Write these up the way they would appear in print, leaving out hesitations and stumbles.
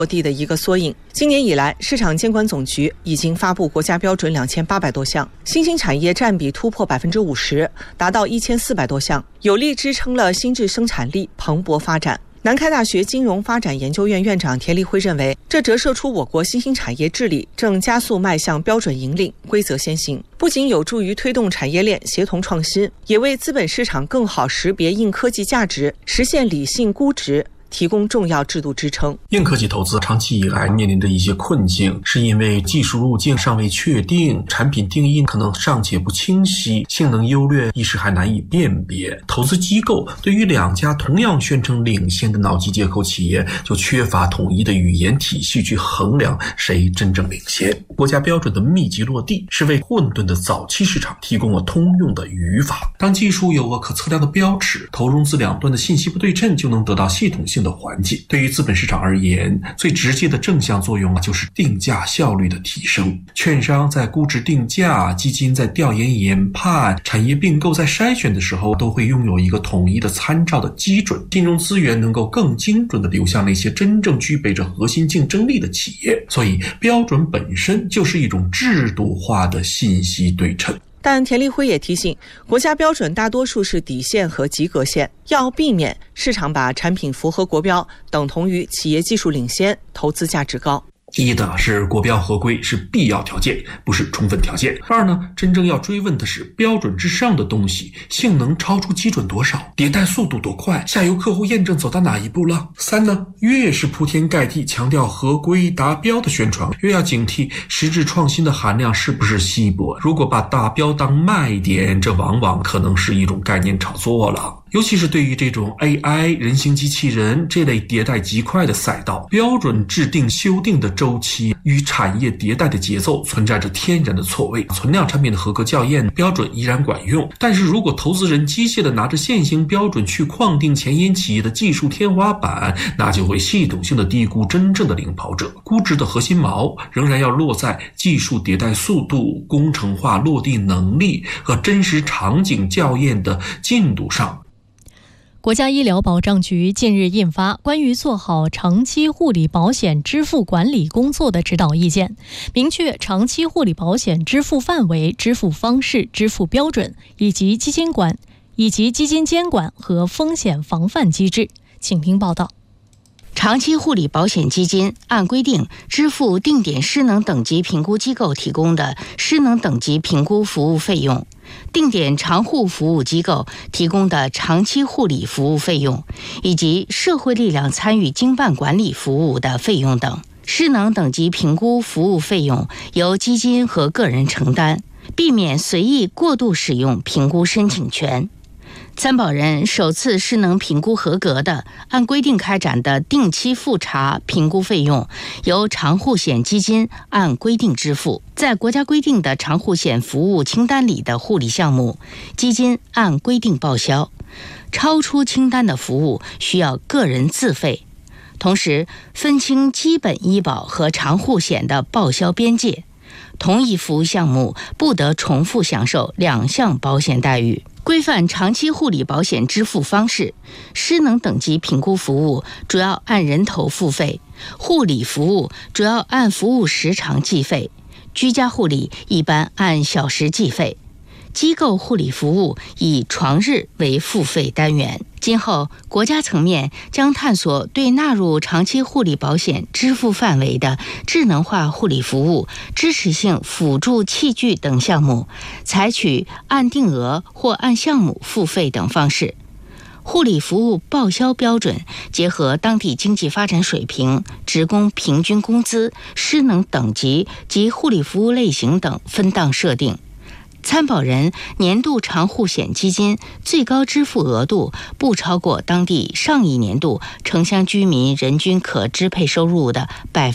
落地的一个缩影。今年以来，市场监管总局已经发布国家标准2800多项，新兴产业占比突破50%，达到1400多项，有力支撑了新质生产力蓬勃发展。南开大学金融发展研究院院长田立辉认为，这折射出我国新兴产业治理正加速迈向标准引领、规则先行，不仅有助于推动产业链协同创新，也为资本市场更好识别硬科技价值、实现理性估值提供重要制度支撑。 硬科技投资长期以来面临着一些困境，是因为技术路径尚未确定，产品定义可能尚且不清晰，性能优劣一时还难以辨别。投资机构对于两家同样宣称领先的脑机接口企业，就缺乏统一的语言体系去衡量谁真正领先。国家标准的密集落地，是为混沌的早期市场提供了通用的语法。当技术有个可测量的标尺，投融资两端的信息不对称就能得到系统性的缓解。对于资本市场而言，最直接的正向作用就是定价效率的提升。券商在估值定价，基金在调研研判，产业并购在筛选的时候，都会拥有一个统一的参照的基准，金融资源能够更精准地流向那些真正具备着核心竞争力的企业。所以标准本身就是一种制度化的信息对称。 但田立辉也提醒，国家标准大多数是底线和及格线，要避免市场把产品符合国标等同于企业技术领先、投资价值高。 一的是国标合规是必要条件，不是充分条件。二呢，真正要追问的是标准之上的东西，性能超出基准多少，迭代速度多快，下游客户验证走到哪一步了。三呢，越是铺天盖地强调合规达标的宣传，越要警惕实质创新的含量是不是稀薄。如果把达标当卖点，这往往可能是一种概念炒作了。尤其是对于这种 AI 人形机器人这类迭代极快的赛道，标准制定修订的周期与产业迭代的节奏存在着天然的错位。存量产品的合格校验标准依然管用，但是如果投资人机械地拿着现行标准去框定前沿企业的技术天花板，那就会系统性的低估真正的领跑者。估值的核心锚仍然要落在技术迭代速度、工程化落地能力和真实场景校验的进度上。 国家医疗保障局近日印发关于做好长期护理保险支付管理工作的指导意见，明确长期护理保险支付范围、支付方式、支付标准以及基金监管和风险防范机制。请听报道。 长期护理保险基金按规定支付定点失能等级评估机构提供的失能等级评估服务费用，定点长护服务机构提供的长期护理服务费用，以及社会力量参与经办管理服务的费用等。失能等级评估服务费用由基金和个人承担，避免随意过度使用评估申请权。参保人首次失能评估合格的，按规定开展的定期复查评估费用由长护险基金按规定支付。在国家规定的长护险服务清单里的护理项目，基金按规定报销；超出清单的服务需要个人自费。同时，分清基本医保和长护险的报销边界，同一服务项目不得重复享受两项保险待遇。规范长期护理保险支付方式，失能等级评估服务主要按人头付费，护理服务主要按服务时长计费，居家护理一般按小时计费，机构护理服务以床日为付费单元。今后国家层面将探索对纳入长期护理保险支付范围的智能化护理服务、支持性辅助器具等项目，采取按定额或按项目付费等方式。护理服务报销标准结合当地经济发展水平、职工平均工资、失能等级及护理服务类型等分档设定。参保人年度长护险基金最高支付额度不超过当地上一年度城乡居民人均可支配收入的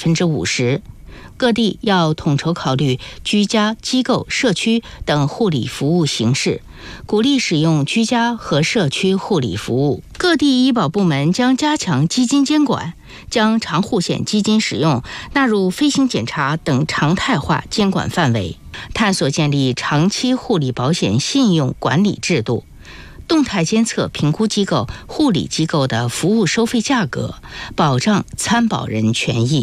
50%。各地要统筹考虑居家、机构、社区等护理服务形式，鼓励使用居家和社区护理服务。各地医保部门将加强基金监管，将长护险基金使用纳入飞行检查等常态化监管范围，探索建立长期护理保险信用管理制度，动态监测评估机构、护理机构的服务收费价格，保障参保人权益。